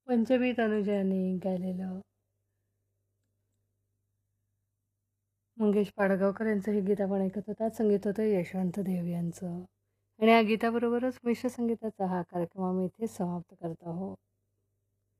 पंचमी तनुजा यांनी गायलेलं मंगेश पाडगावकर यांचं हे गीत आपण ऐकत होतात. संगीत होतं यशवंत देव यांचं. आणि या गीताबरोबरच मिश्र संगीताचा हा कार्यक्रम आम्ही इथे समाप्त करत आहोत.